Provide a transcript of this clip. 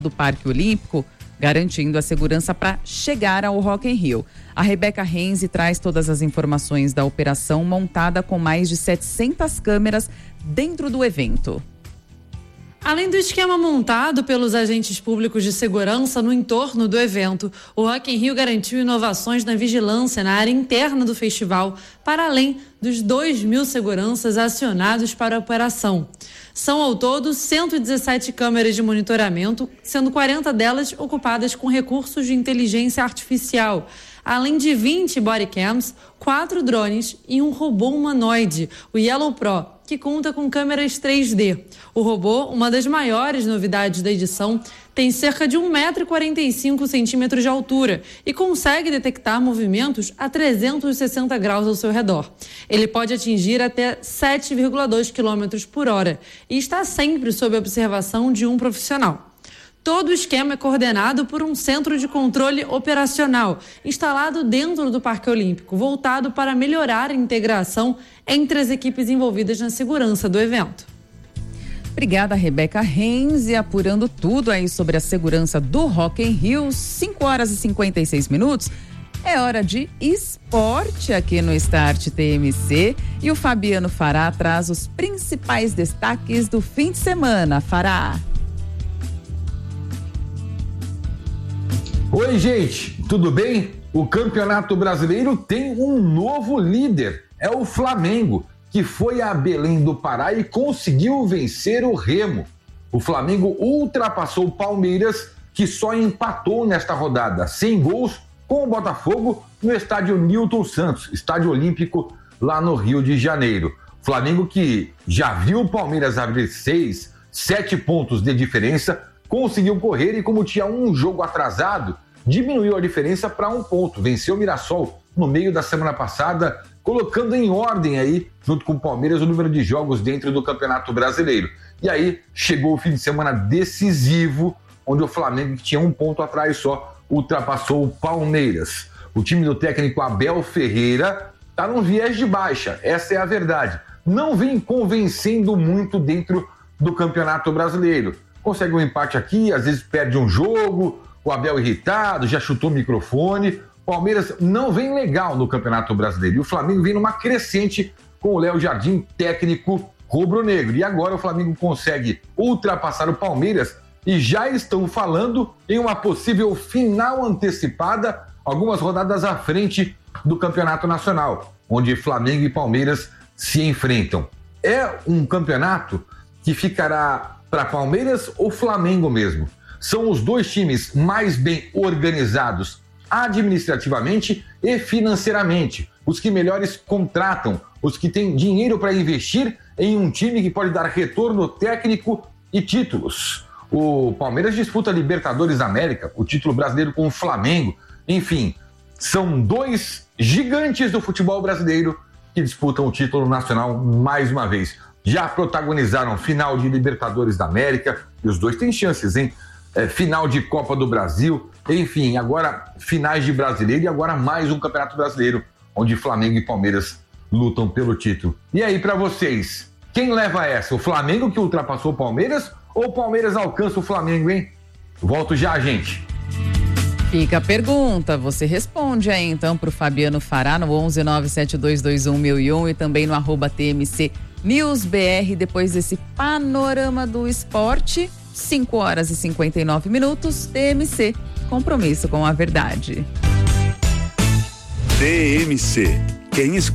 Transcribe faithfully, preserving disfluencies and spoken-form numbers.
do Parque Olímpico, garantindo a segurança para chegar ao Rock in Rio. A Rebeca Renzi traz todas as informações da operação montada com mais de setecentas câmeras dentro do evento. Além do esquema montado pelos agentes públicos de segurança no entorno do evento, o Rock in Rio garantiu inovações na vigilância na área interna do festival, para além dos dois mil seguranças acionados para a operação. São ao todo cento e dezessete câmeras de monitoramento, sendo quarenta delas ocupadas com recursos de inteligência artificial, além de vinte bodycams, quatro drones e um robô humanoide, o Yellow Pro, que conta com câmeras três D. O robô, uma das maiores novidades da edição, tem cerca de um metro e quarenta e cinco centímetros de altura e consegue detectar movimentos a trezentos e sessenta graus ao seu redor. Ele pode atingir até sete vírgula dois quilômetros por hora e está sempre sob observação de um profissional. Todo o esquema é coordenado por um centro de controle operacional, instalado dentro do Parque Olímpico, voltado para melhorar a integração entre as equipes envolvidas na segurança do evento. Obrigada, Rebeca Renzi, apurando tudo aí sobre a segurança do Rock in Rio. cinco horas e cinquenta e seis minutos. É hora de esporte aqui no Start T M C. E o Fabiano Fará traz os principais destaques do fim de semana. Fará. Oi, gente, tudo bem? O Campeonato Brasileiro tem um novo líder, é o Flamengo, que foi a Belém do Pará e conseguiu vencer o Remo. O Flamengo ultrapassou o Palmeiras, que só empatou nesta rodada, sem gols, com o Botafogo no estádio Nilton Santos, estádio olímpico lá no Rio de Janeiro. Flamengo que já viu o Palmeiras abrir seis, sete pontos de diferença, conseguiu correr e, como tinha um jogo atrasado, diminuiu a diferença para um ponto. Venceu o Mirassol no meio da semana passada, colocando em ordem aí, junto com o Palmeiras, o número de jogos dentro do Campeonato Brasileiro. E aí chegou o fim de semana decisivo, onde o Flamengo, que tinha um ponto atrás só, ultrapassou o Palmeiras. O time do técnico Abel Ferreira está num viés de baixa, essa é a verdade. Não vem convencendo muito dentro do Campeonato Brasileiro. Consegue um empate aqui, às vezes perde um jogo, o Abel irritado, já chutou o microfone. O Palmeiras não vem legal no Campeonato Brasileiro. E o Flamengo vem numa crescente com o Léo Jardim, técnico rubro-negro. E agora o Flamengo consegue ultrapassar o Palmeiras e já estão falando em uma possível final antecipada, algumas rodadas à frente do Campeonato Nacional, onde Flamengo e Palmeiras se enfrentam. É um campeonato que ficará para Palmeiras ou Flamengo mesmo? São os dois times mais bem organizados administrativamente e financeiramente, os que melhores contratam, os que têm dinheiro para investir em um time que pode dar retorno técnico e títulos. O Palmeiras disputa a Libertadores da América, o título brasileiro com o Flamengo. Enfim, são dois gigantes do futebol brasileiro que disputam o título nacional mais uma vez. Já protagonizaram final de Libertadores da América, e os dois têm chances, hein? É, final de Copa do Brasil, enfim, agora finais de Brasileiro e agora mais um Campeonato Brasileiro, onde Flamengo e Palmeiras lutam pelo título. E aí, para vocês, quem leva essa? O Flamengo que ultrapassou o Palmeiras ou o Palmeiras alcança o Flamengo, hein? Volto já, gente. Fica a pergunta, você responde aí então pro Fabiano Fará no onze nove sete dois dois um mil e um e também no arroba T M C News B R, depois desse panorama do esporte. cinco horas e cinquenta e nove minutos, T M C, compromisso com a verdade. T M C, quem escuta